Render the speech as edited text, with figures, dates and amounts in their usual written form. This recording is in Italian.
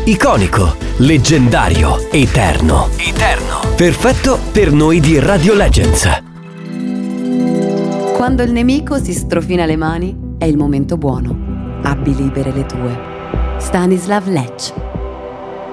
Iconico, leggendario, eterno. Perfetto per noi di Radio Legends. Quando il nemico si strofina le mani, è il momento buono. Abbi libere le tue. Stanislav Lec.